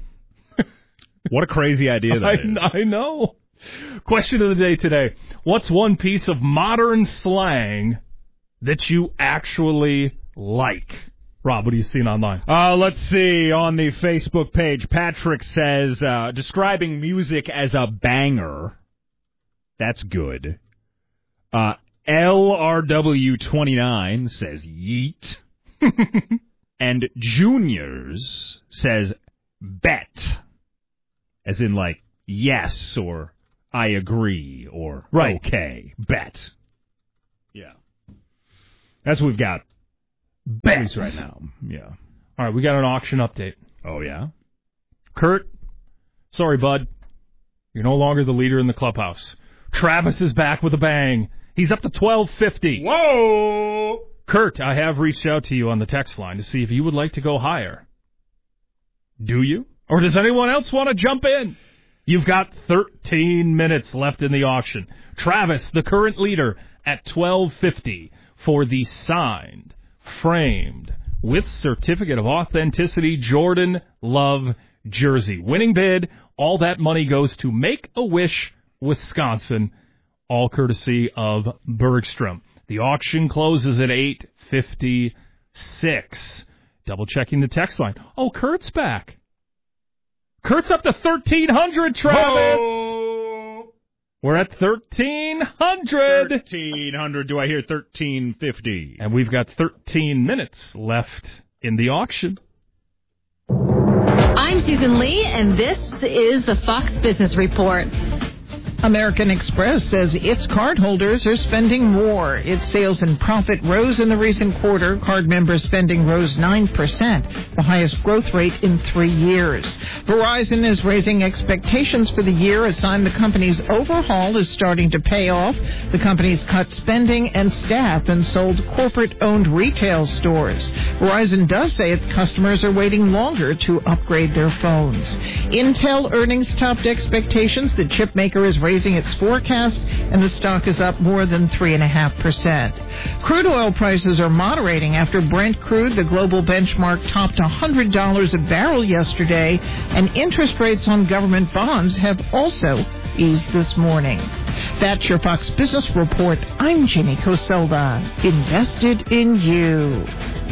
What a crazy idea that I, is. I know. Question of the day today. What's one piece of modern slang that you actually like? Rob, what are you seeing online? Uh, let's see. On the Facebook page, Patrick says, uh, describing music as a banger. That's good. Uh, L R W twenty-nine says yeet. And Juniors says bet. As in, like, yes, or I agree, or right. okay, bet. Yeah. That's what we've got. Bet right now. Yeah. All right, we got an auction update. Oh, yeah? Kurt, sorry, bud. You're no longer the leader in the clubhouse. Travis is back with a bang. He's up to twelve fifty. Whoa! Kurt, I have reached out to you on the text line to see if you would like to go higher. Do you? Or does anyone else want to jump in? You've got thirteen minutes left in the auction. Travis, the current leader, at twelve fifty for the signed, framed, with certificate of authenticity Jordan Love jersey. Winning bid, all that money goes to Make-A-Wish, Wisconsin, all courtesy of Bergstrom. The auction closes at eight fifty-six. Double checking the text line. Oh, Kurt's back. Kurt's up to thirteen hundred, Travis. Whoa. We're at thirteen hundred. thirteen hundred. Do I hear thirteen fifty? And we've got thirteen minutes left in the auction. I'm Susan Lee, and this is the Fox Business Report. American Express says its cardholders are spending more. Its sales and profit rose in the recent quarter. Card member spending rose nine percent, the highest growth rate in three years. Verizon is raising expectations for the year, a sign the company's overhaul is starting to pay off. The company's cut spending and staff and sold corporate-owned retail stores. Verizon does say its customers are waiting longer to upgrade their phones. Intel earnings topped expectations. The chip maker is raising raising its forecast, and the stock is up more than three point five percent. Crude oil prices are moderating after Brent crude, the global benchmark, topped one hundred dollars a barrel yesterday, and interest rates on government bonds have also eased this morning. That's your Fox Business Report. I'm Jenny Coselda. Invested in you.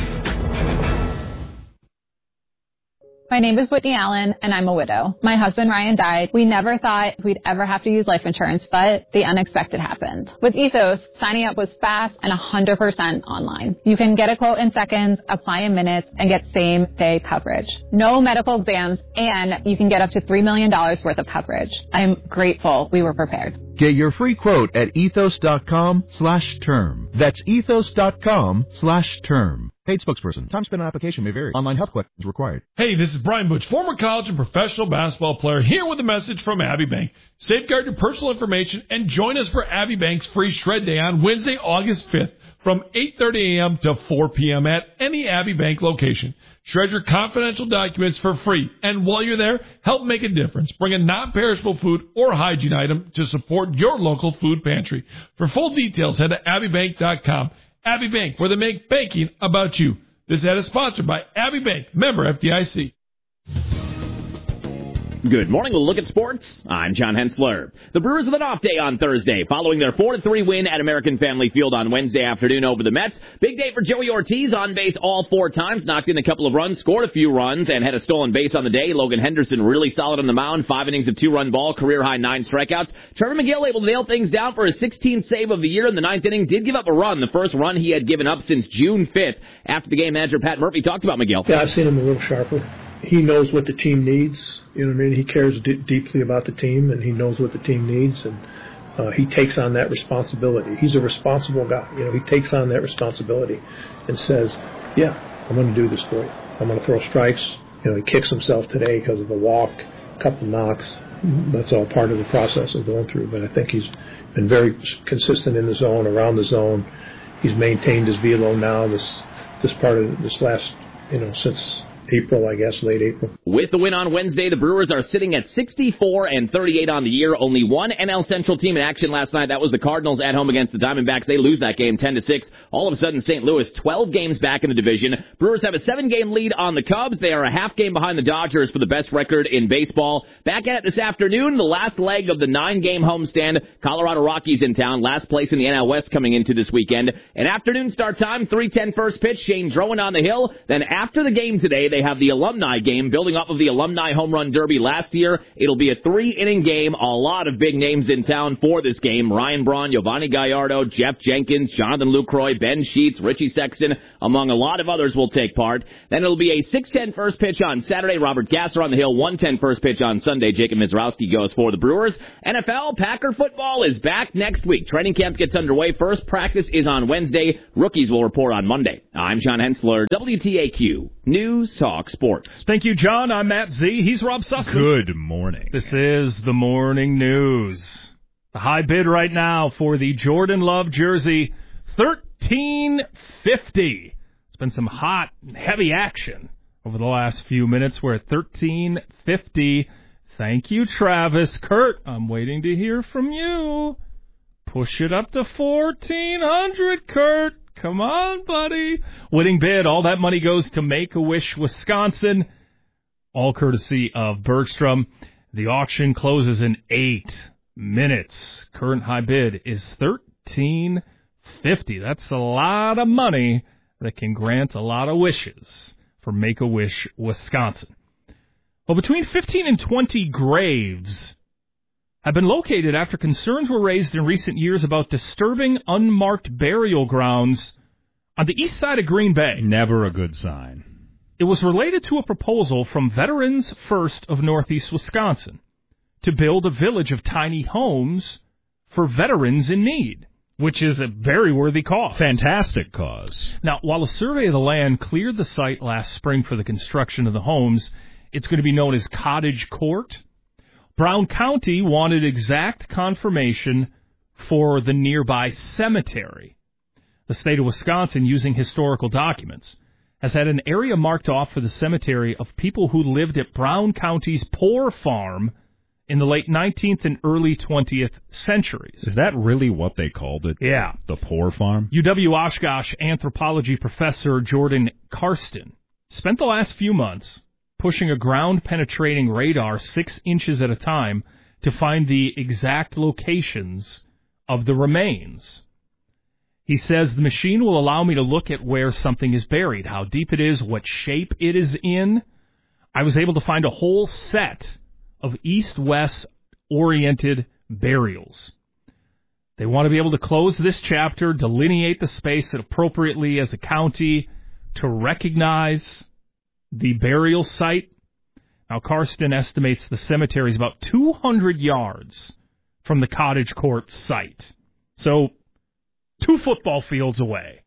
My name is Whitney Allen, and I'm a widow. My husband, Ryan, died. We never thought we'd ever have to use life insurance, but the unexpected happened. With Ethos, signing up was fast and one hundred percent online. You can get a quote in seconds, apply in minutes, and get same-day coverage. No medical exams, and you can get up to three million dollars worth of coverage. I'm grateful we were prepared. Get your free quote at ethos.com slash term. That's ethos.com slash term. Paid spokesperson. Time spent on application may vary. Online health questions required. Hey, this is Brian Butch, former college and professional basketball player, here with a message from Abbey Bank. Safeguard your personal information and join us for Abbey Bank's free shred day on Wednesday, August fifth from eight thirty a.m. to four p.m. at any Abbey Bank location. Shred your confidential documents for free, and while you're there, help make a difference. Bring a non-perishable food or hygiene item to support your local food pantry. For full details, head to abbey bank dot com. Abbey Bank, where they make banking about you. This ad is sponsored by Abbey Bank, member F D I C. Good morning. We'll look at sports. I'm John Hensler. The Brewers with an off day on Thursday, following their four to three win at American Family Field on Wednesday afternoon over the Mets. Big day for Joey Ortiz, on base all four times, knocked in a couple of runs, scored a few runs, and had a stolen base on the day. Logan Henderson really solid on the mound, five innings of two-run ball, career-high nine strikeouts. Trevor McGill able to nail things down for his sixteenth save of the year in the ninth inning. Did give up a run, the first run he had given up since June fifth. After the game, manager Pat Murphy talked about McGill. Yeah, I've seen him a little sharper. He knows what the team needs. You know what I mean? He cares d- deeply about the team, and he knows what the team needs, and uh, he takes on that responsibility. He's a responsible guy. You know, he takes on that responsibility and says, yeah, I'm going to do this for you. I'm going to throw strikes. You know, he kicks himself today because of a walk, a couple knocks. That's all part of the process of going through, but I think he's been very consistent in the zone, around the zone. He's maintained his velo now this this part of this last, you know, since April, I guess, late April. With the win on Wednesday, the Brewers are sitting at sixty-four and thirty-eight on the year. Only one N L Central team in action last night. That was the Cardinals at home against the Diamondbacks. They lose that game ten to six. All of a sudden, Saint Louis, twelve games back in the division. Brewers have a seven-game lead on the Cubs. They are a half game behind the Dodgers for the best record in baseball. Back at it this afternoon, the last leg of the nine-game homestand. Colorado Rockies in town, last place in the N L West coming into this weekend. An afternoon start time, three ten first pitch. Shane Drowan on the hill. Then after the game today, they have the alumni game building off off of the Alumni Home Run Derby last year. It'll be a three-inning game. A lot of big names in town for this game. Ryan Braun, Giovanni Gallardo, Jeff Jenkins, Jonathan Lucroy, Ben Sheets, Richie Sexton, among a lot of others will take part. Then it'll be a six ten first pitch on Saturday. Robert Gasser on the hill, one ten first pitch on Sunday. Jacob Mizrowski goes for the Brewers. N F L, Packer football is back next week. Training camp gets underway. First practice is on Wednesday. Rookies will report on Monday. I'm John Hensler, W T A Q, News Talk Sports. Thank you, John. I'm Matt Z. He's Rob Sussman. Good morning. This is the morning news. The high bid right now for the Jordan Love jersey, thirteen fifty. It's been some hot, heavy action over the last few minutes. We're at thirteen fifty. Thank you, Travis. Kurt, I'm waiting to hear from you. Push it up to fourteen hundred, Kurt. Come on, buddy. Winning bid. All that money goes to Make-A-Wish, Wisconsin. All courtesy of Bergstrom. The auction closes in eight minutes. Current high bid is thirteen fifty. That's a lot of money that can grant a lot of wishes for Make-A-Wish, Wisconsin. Well, between fifteen and twenty graves have been located after concerns were raised in recent years about disturbing unmarked burial grounds on the east side of Green Bay. Never a good sign. It was related to a proposal from Veterans First of Northeast Wisconsin to build a village of tiny homes for veterans in need, which is a very worthy cause. Fantastic cause. Now, while a survey of the land cleared the site last spring for the construction of the homes, it's going to be known as Cottage Court. Brown County wanted exact confirmation for the nearby cemetery. The state of Wisconsin, using historical documents, has had an area marked off for the cemetery of people who lived at Brown County's Poor Farm in the late nineteenth and early twentieth centuries. Is that really what they called it? Yeah. The Poor Farm? U W-Oshkosh anthropology professor Jordan Karsten spent the last few months pushing a ground-penetrating radar six inches at a time to find the exact locations of the remains. He says the machine will allow me to look at where something is buried, how deep it is, what shape it is in. I was able to find a whole set of east-west oriented burials. They want to be able to close this chapter, delineate the space appropriately as a county to recognize the burial site. Now, Karsten estimates the cemetery is about two hundred yards from the Cottage Court site. So, two football fields away.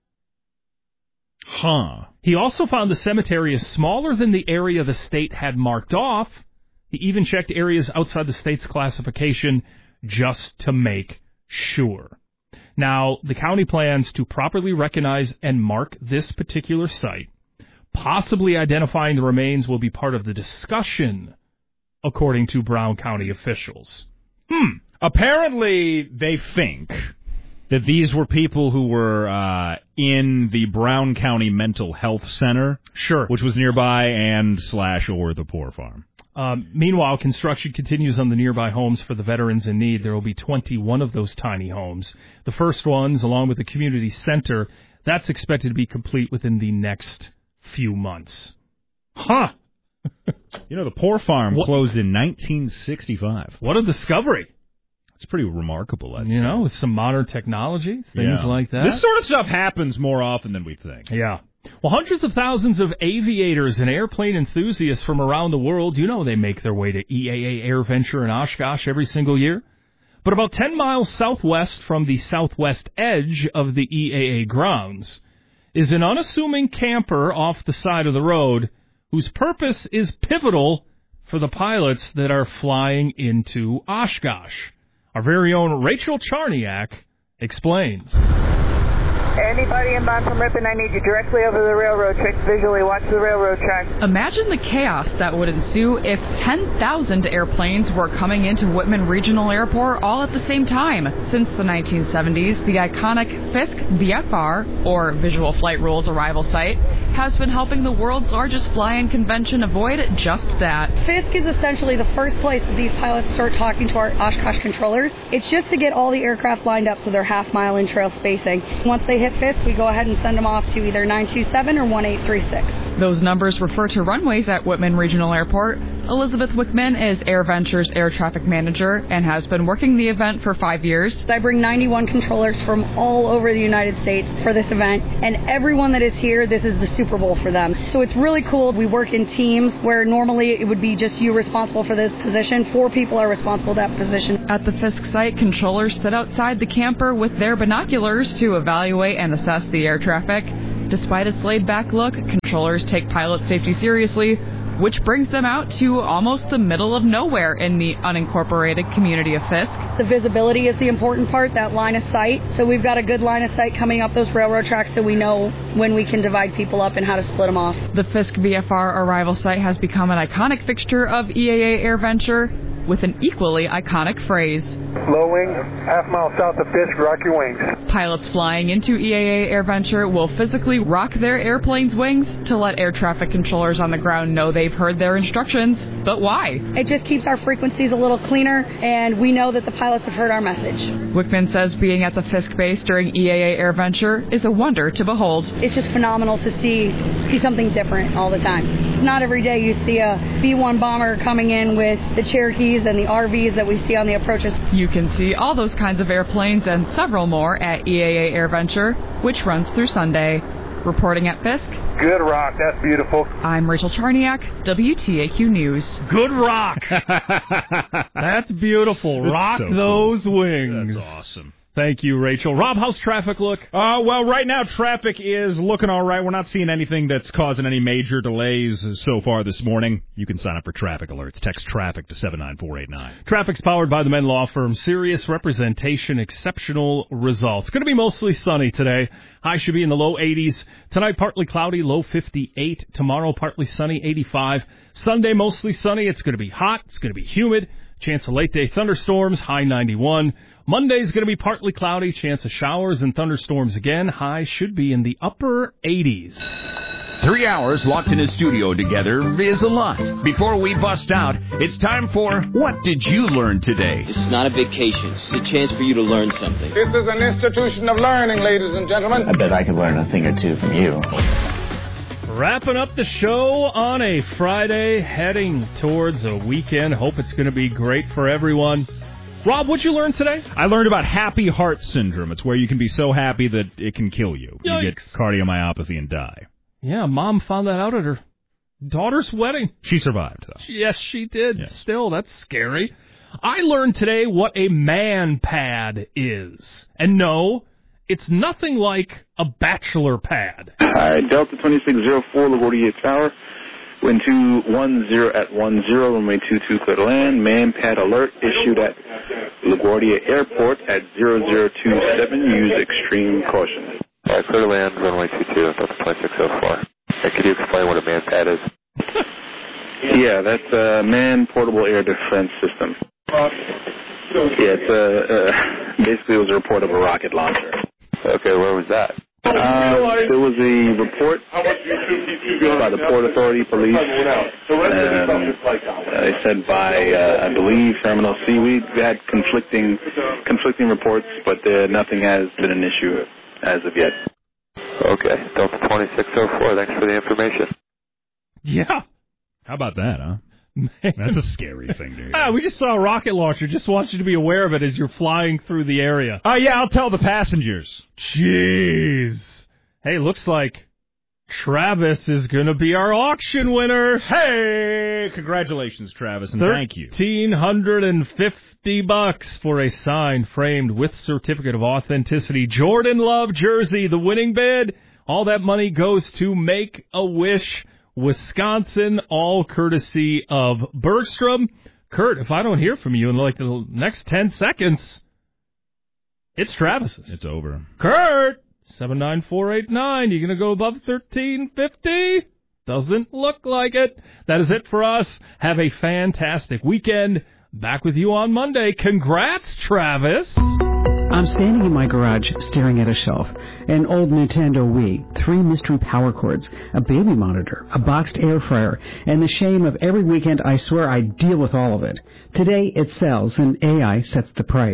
Huh. He also found the cemetery is smaller than the area the state had marked off. He even checked areas outside the state's classification just to make sure. Now, the county plans to properly recognize and mark this particular site. Possibly identifying the remains will be part of the discussion, according to Brown County officials. Hmm. Apparently, they think that these were people who were uh, in the Brown County Mental Health Center, sure, which was nearby, and slash or the Poor Farm. Um, meanwhile, construction continues on the nearby homes for the veterans in need. There will be twenty-one of those tiny homes. The first ones, along with the community center, that's expected to be complete within the next few months. Huh. You know, the Poor Farm what? closed in nineteen sixty-five. What a discovery. It's pretty remarkable, I'd You say. know, with some modern technology, things yeah. like that. This sort of stuff happens more often than we think. Yeah. Well, hundreds of thousands of aviators and airplane enthusiasts from around the world, you know they make their way to E A A Air Venture in Oshkosh every single year. But about ten miles southwest from the southwest edge of the E A A grounds is an unassuming camper off the side of the road whose purpose is pivotal for the pilots that are flying into Oshkosh. Our very own Rachel Charniak explains. Anybody inbound from Ripon, I need you directly over the railroad tracks. Visually watch the railroad track. Imagine the chaos that would ensue if ten thousand airplanes were coming into Whitman Regional Airport all at the same time. Since the nineteen seventies, the iconic Fisk V F R, or Visual Flight Rules arrival site, has been helping the world's largest fly-in convention avoid just that. Fisk is essentially the first place that these pilots start talking to our Oshkosh controllers. It's just to get all the aircraft lined up so they're half-mile in trail spacing. Once they hit Fisk, we go ahead and send them off to either nine two seven or one eight three six. Those numbers refer to runways at Whitman Regional Airport. Elizabeth Wickman is AirVenture's air traffic manager and has been working the event for five years. I bring ninety-one controllers from all over the United States for this event, and everyone that is here, this is the Super Bowl for them. So it's really cool. We work in teams where normally it would be just you responsible for this position. Four people are responsible for that position. At the Fisk site, controllers sit outside the camper with their binoculars to evaluate and assess the air traffic. Despite its laid-back look, controllers take pilot safety seriously, which brings them out to almost the middle of nowhere in the unincorporated community of Fisk. The visibility is the important part, that line of sight. So we've got a good line of sight coming up those railroad tracks so we know when we can divide people up and how to split them off. The Fisk V F R arrival site has become an iconic fixture of E A A AirVenture with an equally iconic phrase. Low wing, half mile south of Fisk, rock your wings. Pilots flying into E A A AirVenture will physically rock their airplane's wings to let air traffic controllers on the ground know they've heard their instructions. But why? It just keeps our frequencies a little cleaner, and we know that the pilots have heard our message. Wickman says being at the Fisk base during E A A AirVenture is a wonder to behold. It's just phenomenal to see, see something different all the time. Not every day you see a B one bomber coming in with the Cherokees and the R Vs that we see on the approaches. You can see all those kinds of airplanes and several more at E A A AirVenture, which runs through Sunday. Reporting at Fisk. Good rock, that's beautiful. I'm Rachel Charniak, W T A Q News. Good rock. That's beautiful. It's Rock so those cool. wings. That's awesome. Thank you, Rachel. Rob, how's traffic look? Uh, well, right now traffic is looking all right. We're not seeing anything that's causing any major delays so far this morning. You can sign up for traffic alerts. Text traffic to seven nine four eight nine. Traffic's powered by the Men Law Firm. Serious representation, exceptional results. Going to be mostly sunny today. High should be in the low eighties. Tonight, partly cloudy, low fifty-eight. Tomorrow, partly sunny, eighty-five. Sunday, mostly sunny. It's going to be hot. It's going to be humid. Chance of late-day thunderstorms, high ninety-one. Monday's going to be partly cloudy, chance of showers and thunderstorms again. High should be in the upper eighties. Three hours locked in a studio together is a lot. Before we bust out, it's time for What Did You Learn Today? This is not a vacation. It's a chance for you to learn something. This is an institution of learning, ladies and gentlemen. I bet I could learn a thing or two from you. Wrapping up the show on a Friday, heading towards a weekend. Hope it's going to be great for everyone. Rob, what'd you learn today? I learned about happy heart syndrome. It's where you can be so happy that it can kill you. Yikes. You get cardiomyopathy and die. Yeah, Mom found that out at her daughter's wedding. She survived, though. Yes, she did. Yes. Still, that's scary. I learned today what a man pad is. And no, it's nothing like a bachelor pad. Hi, Delta twenty-six oh four, LaGuardia Tower. Wind two one zero at one zero, runway two two, clear to land. Man pad alert issued at LaGuardia Airport at zero zero two seven. Use extreme caution. Uh, clear to land, runway two two, Delta twenty-six oh four. Uh, could you explain what a man pad is? Yeah, that's a man portable air defense system. Yeah, it's a, uh, basically it was a report of a rocket launcher. Okay, where was that? Uh, there was a report by the Port Authority Police, um, they said by, uh, I believe, Terminal C. We had conflicting conflicting reports, but uh, nothing has been an issue as of yet. Okay, Delta twenty-six oh four, thanks for the information. Yeah. How about that, huh? Man. That's a scary thing to hear. Ah, we just saw a rocket launcher. Just want you to be aware of it as you're flying through the area. Oh, uh, yeah, I'll tell the passengers. Jeez. Hey, looks like Travis is going to be our auction winner. Hey, congratulations, Travis, and thank you. thirteen hundred fifty bucks for a signed, framed, with certificate of authenticity Jordan Love jersey. The winning bid, all that money goes to Make-A-Wish Wisconsin, all courtesy of Bergstrom. Kurt, if I don't hear from you in like the next ten seconds, it's Travis's. It's over. Kurt, seven nine four eight nine, you going to go above thirteen fifty? Doesn't look like it. That is it for us. Have a fantastic weekend. Back with you on Monday. Congrats, Travis. I'm standing in my garage staring at a shelf, an old Nintendo Wii, three mystery power cords, a baby monitor, a boxed air fryer, and the shame of every weekend I swear I deal with all of it. Today it sells and A I sets the price.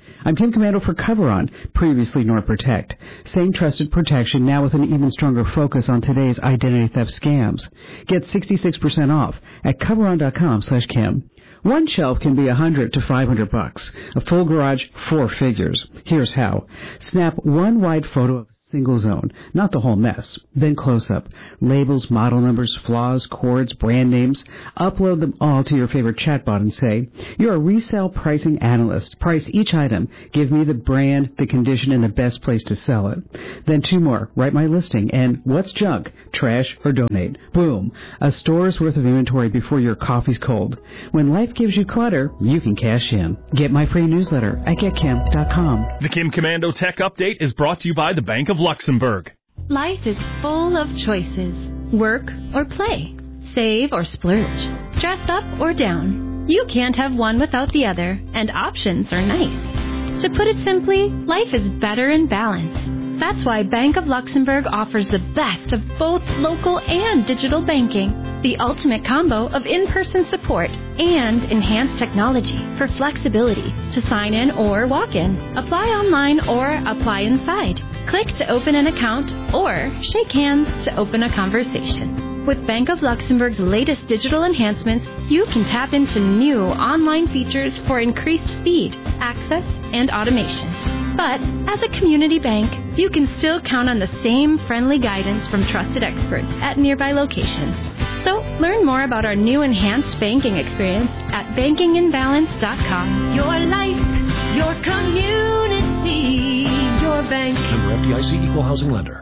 I'm Kim Commando for Coveron, previously NordProtect. Same trusted protection, now with an even stronger focus on today's identity theft scams. Get sixty-six percent off at Coveron.com slash Kim. One shelf can be one hundred to five hundred bucks. A full garage, four figures. Here's how. Snap one wide photo of single zone, not the whole mess. Then close up. Labels, model numbers, flaws, cords, brand names. Upload them all to your favorite chatbot and say, you're a resale pricing analyst. Price each item. Give me the brand, the condition, and the best place to sell it. Then two more. Write my listing and what's junk? Trash or donate. Boom. A store's worth of inventory before your coffee's cold. When life gives you clutter, you can cash in. Get my free newsletter at get kim dot com. The Kim Commando Tech Update is brought to you by the Bank of Luxembourg. Life is full of choices. Work or play. Save or splurge. Dress up or down. You can't have one without the other, and options are nice. To put it simply, life is better in balance. That's why Bank of Luxembourg offers the best of both local and digital banking. The ultimate combo of in-person support and enhanced technology for flexibility to sign in or walk in, apply online or apply inside. Click to open an account or shake hands to open a conversation. With Bank of Luxembourg's latest digital enhancements, you can tap into new online features for increased speed, access, and automation. But as a community bank, you can still count on the same friendly guidance from trusted experts at nearby locations. So learn more about our new enhanced banking experience at banking in balance dot com. Your life, your community, your bank. Member F D I C, Equal Housing Lender.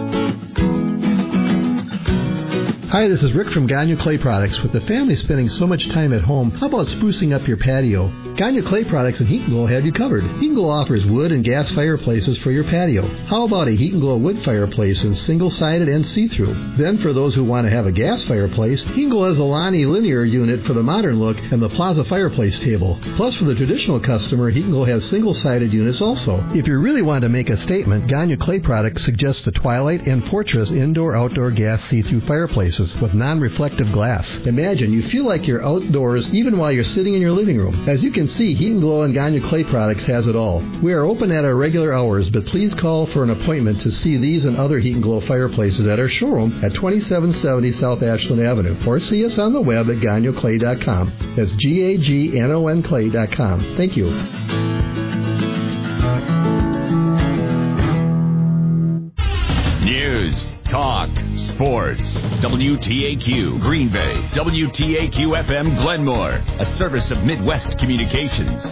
Hi, this is Rick from Gagne Clay Products. With the family spending so much time at home, how about sprucing up your patio? Gagne Clay Products and Heat and Glow have you covered. Heat and Glow offers wood and gas fireplaces for your patio. How about a Heat and Glow wood fireplace in single-sided and see-through? Then for those who want to have a gas fireplace, Heat and Glow has a Lonnie linear unit for the modern look and the Plaza fireplace table. Plus for the traditional customer, Heat and Glow has single-sided units also. If you really want to make a statement, Gagne Clay Products suggests the Twilight and Fortress indoor-outdoor gas see-through fireplaces with non-reflective glass. Imagine you feel like you're outdoors even while you're sitting in your living room. As you can see, Heat and Glow and Gagne Clay Products has it all. We are open at our regular hours, but please call for an appointment to see these and other Heat and Glow fireplaces at our showroom at twenty-seven seventy South Ashland Avenue, or see us on the web at gagne clay dot com. That's G A G N O N clay dot com. Thank you. News, talk, sports. W T A Q Green Bay. W T A Q F M Glenmore. A service of Midwest Communications.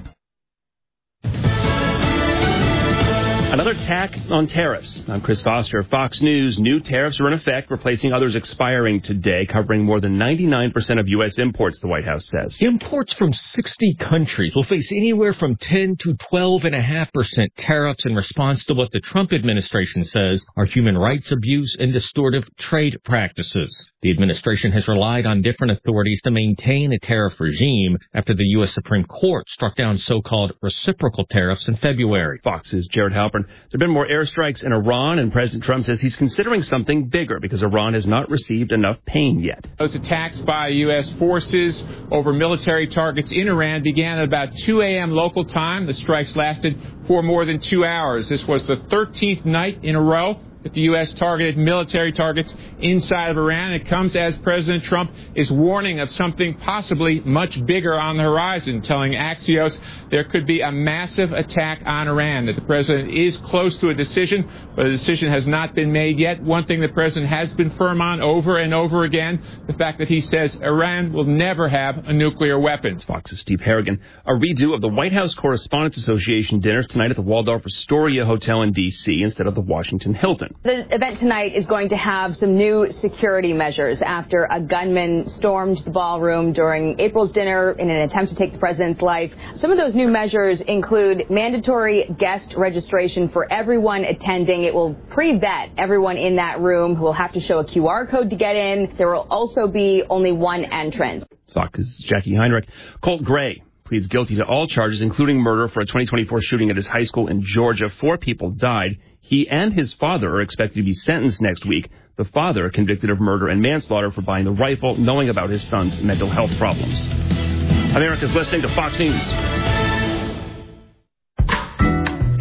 Another tack on tariffs. I'm Chris Foster, Fox News. New tariffs are in effect, replacing others expiring today, covering more than ninety-nine percent of U S imports, the White House says. Imports from sixty countries will face anywhere from ten to twelve point five percent tariffs in response to what the Trump administration says are human rights abuse and distortive trade practices. The administration has relied on different authorities to maintain a tariff regime after the U S Supreme Court struck down so-called reciprocal tariffs in February. Fox's Jared Halpern. There have been more airstrikes in Iran, and President Trump says he's considering something bigger because Iran has not received enough pain yet. Those attacks by U S forces over military targets in Iran began at about two a.m. local time. The strikes lasted for more than two hours. This was the thirteenth night in a row that the U S targeted military targets inside of Iran. It comes as President Trump is warning of something possibly much bigger on the horizon, telling Axios there could be a massive attack on Iran, that the president is close to a decision, but a decision has not been made yet. One thing the president has been firm on over and over again, the fact that he says Iran will never have a nuclear weapon. Fox's Steve Harrigan. A redo of the White House Correspondents Association dinners tonight at the Waldorf Astoria Hotel in D C instead of the Washington Hilton. The event tonight is going to have some new security measures after a gunman stormed the ballroom during April's dinner in an attempt to take the president's life. Some of those new measures include mandatory guest registration for everyone attending. It will pre-vet everyone in that room who will have to show a Q R code to get in. There will also be only one entrance. Fox's Jackie Heinrich. Colt Gray pleads guilty to all charges, including murder, for a twenty twenty-four shooting at his high school in Georgia. Four people died. He and his father are expected to be sentenced next week. The father convicted of murder and manslaughter for buying the rifle, knowing about his son's mental health problems. America's listening to Fox News.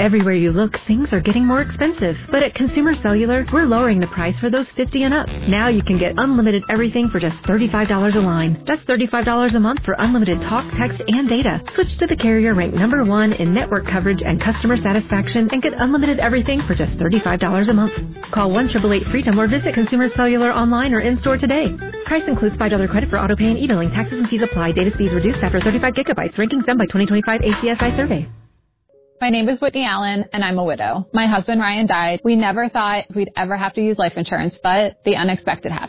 Everywhere you look, things are getting more expensive. But at Consumer Cellular, we're lowering the price for those fifty and up. Now you can get unlimited everything for just thirty-five dollars a line. That's thirty-five dollars a month for unlimited talk, text, and data. Switch to the carrier ranked number one in network coverage and customer satisfaction and get unlimited everything for just thirty-five dollars a month. Call one eight eight eight freedom or visit Consumer Cellular online or in-store today. Price includes five dollars credit for auto pay and e-billing. Taxes and fees apply. Data speeds reduced after thirty-five gigabytes. Rankings done by twenty twenty-five A C S I survey. My name is Whitney Allen, and I'm a widow. My husband, Ryan, died. We never thought we'd ever have to use life insurance, but the unexpected happened.